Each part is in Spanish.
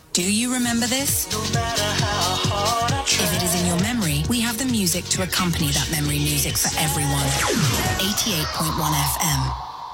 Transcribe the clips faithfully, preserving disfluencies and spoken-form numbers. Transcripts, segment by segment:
Do you remember this? If it is in your memory, we have the music to accompany that memory music for everyone. eighty-eight point one F M.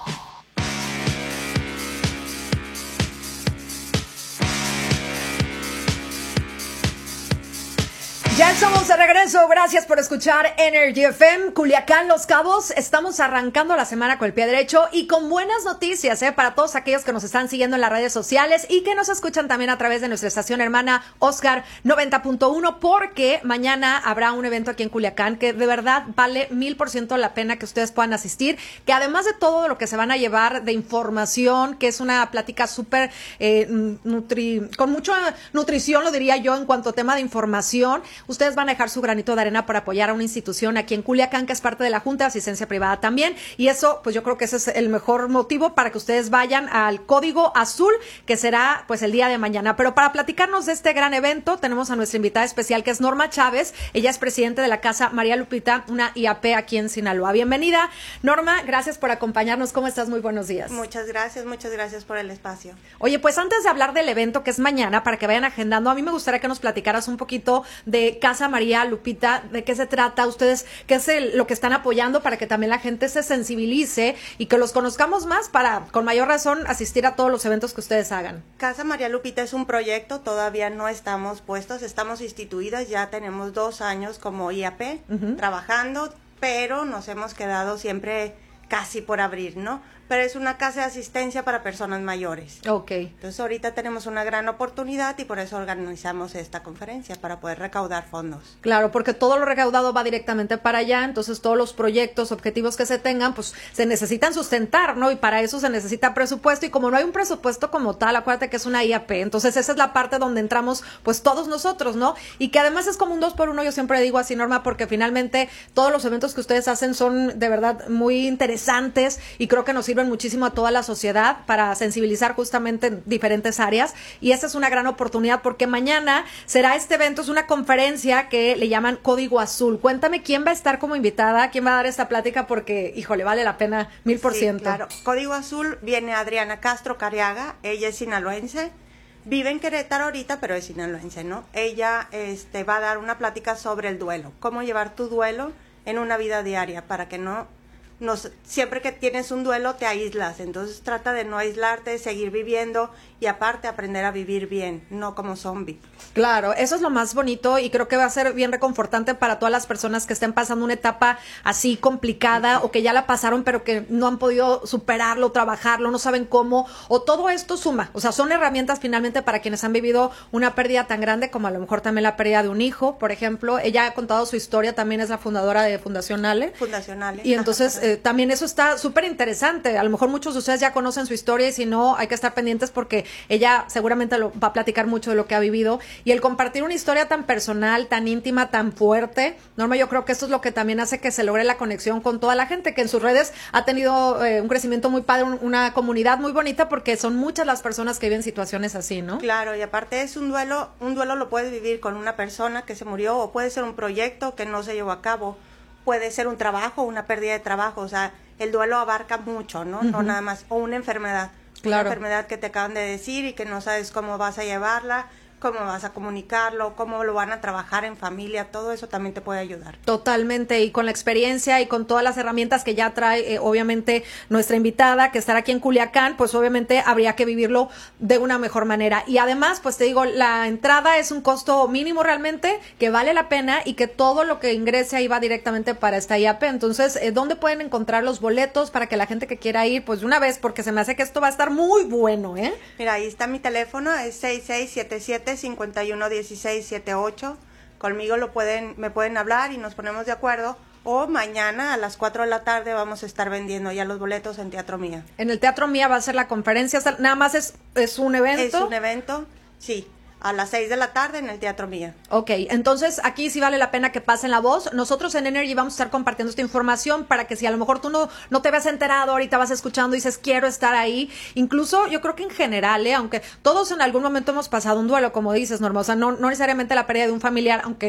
Ya estamos de regreso, gracias por escuchar Energy F M, Culiacán, Los Cabos. Estamos arrancando la semana con el pie derecho y con buenas noticias ¿eh? para todos aquellos que nos están siguiendo en las redes sociales y que nos escuchan también a través de nuestra estación hermana Oscar noventa punto uno, porque mañana habrá un evento aquí en Culiacán que de verdad vale mil por ciento la pena que ustedes puedan asistir, que además de todo lo que se van a llevar de información, que es una plática súper eh, nutri, con mucha nutrición, lo diría yo, en cuanto a tema de información. Ustedes van a dejar su granito de arena para apoyar a una institución aquí en Culiacán que es parte de la Junta de Asistencia Privada también, y eso pues yo creo que ese es el mejor motivo para que ustedes vayan al Código Azul, que será pues el día de mañana. Pero para platicarnos de este gran evento tenemos a nuestra invitada especial, que es Norma Chávez. Ella es presidente de la Casa María Lupita, una I A P aquí en Sinaloa. Bienvenida, Norma, gracias por acompañarnos. ¿Cómo estás? Muy buenos días. Muchas gracias, muchas gracias por el espacio. Oye, pues antes de hablar del evento que es mañana, para que vayan agendando, a mí me gustaría que nos platicaras un poquito de Casa María Lupita, de qué se trata, ustedes, qué es el, lo que están apoyando para que también la gente se sensibilice y que los conozcamos más para, con mayor razón, asistir a todos los eventos que ustedes hagan. Casa María Lupita es un proyecto, todavía no estamos puestos, estamos instituidas, ya tenemos dos años como I A P uh-huh. trabajando, pero nos hemos quedado siempre casi por abrir, ¿no? Pero es una casa de asistencia para personas mayores. Ok. Entonces ahorita tenemos una gran oportunidad y por eso organizamos esta conferencia, para poder recaudar fondos. Claro, porque todo lo recaudado va directamente para allá, entonces todos los proyectos, objetivos que se tengan, pues se necesitan sustentar, ¿no? Y para eso se necesita presupuesto, y como no hay un presupuesto como tal, acuérdate que es una I A P, entonces esa es la parte donde entramos pues todos nosotros, ¿no? Y que además es como un dos por uno, yo siempre digo así, Norma, porque finalmente todos los eventos que ustedes hacen son de verdad muy interesantes y creo que nos sirven muchísimo a toda la sociedad para sensibilizar justamente en diferentes áreas, y esta es una gran oportunidad porque mañana será este evento, es una conferencia que le llaman Código Azul. Cuéntame quién va a estar como invitada, quién va a dar esta plática, porque híjole, vale la pena mil por ciento. Sí, claro. Código Azul viene Adriana Castro Cariaga, ella es sinaloense, vive en Querétaro ahorita, pero es sinaloense, ¿no? Ella este, va a dar una plática sobre el duelo, cómo llevar tu duelo en una vida diaria para que no Nos, siempre que tienes un duelo te aíslas, entonces trata de no aislarte, seguir viviendo y aparte aprender a vivir bien, no como zombie. Claro, eso es lo más bonito y creo que va a ser bien reconfortante para todas las personas que estén pasando una etapa así complicada o que ya la pasaron pero que no han podido superarlo, trabajarlo, no saben cómo, o todo esto suma, o sea, son herramientas finalmente para quienes han vivido una pérdida tan grande como a lo mejor también la pérdida de un hijo, por ejemplo. Ella ha contado su historia, también es la fundadora de Fundación Ale. Fundación Ale. Y entonces eh, también eso está súper interesante. A lo mejor muchos de ustedes ya conocen su historia y si no, hay que estar pendientes porque ella seguramente lo, va a platicar mucho de lo que ha vivido. Y el compartir una historia tan personal, tan íntima, tan fuerte, Norma, yo creo que esto es lo que también hace que se logre la conexión con toda la gente, que en sus redes ha tenido eh, un crecimiento muy padre, un, una comunidad muy bonita, porque son muchas las personas que viven situaciones así, ¿no? Claro, y aparte es un duelo, un duelo lo puedes vivir con una persona que se murió, o puede ser un proyecto que no se llevó a cabo, puede ser un trabajo, una pérdida de trabajo, o sea, el duelo abarca mucho, ¿no? Uh-huh. No nada más, o una enfermedad, claro. Una enfermedad que te acaban de decir y que no sabes cómo vas a llevarla, cómo vas a comunicarlo, cómo lo van a trabajar en familia, todo eso también te puede ayudar. Totalmente, y con la experiencia y con todas las herramientas que ya trae, eh, obviamente, nuestra invitada, que estará aquí en Culiacán, pues obviamente habría que vivirlo de una mejor manera. Y además, pues te digo, la entrada es un costo mínimo realmente, que vale la pena y que todo lo que ingrese ahí va directamente para esta I A P. Entonces, eh, ¿dónde pueden encontrar los boletos para que la gente que quiera ir, pues de una vez, porque se me hace que esto va a estar muy bueno, ¿eh? Mira, ahí está mi teléfono, es seis seis siete siete, cinco uno uno seis siete ocho. Conmigo lo pueden, me pueden hablar y nos ponemos de acuerdo. O mañana a las cuatro de la tarde vamos a estar vendiendo ya los boletos en Teatro Mía. En el Teatro Mía va a ser la conferencia, nada más es, es un evento. Es un evento, sí. A las seis de la tarde en el Teatro Mía. Ok, entonces aquí sí vale la pena que pasen la voz. Nosotros en Energy vamos a estar compartiendo esta información para que si a lo mejor tú no, no te habías enterado, ahorita vas escuchando y dices, quiero estar ahí. Incluso yo creo que en general, ¿eh? Aunque todos en algún momento hemos pasado un duelo, como dices, Norma, o sea, no, no necesariamente la pérdida de un familiar, aunque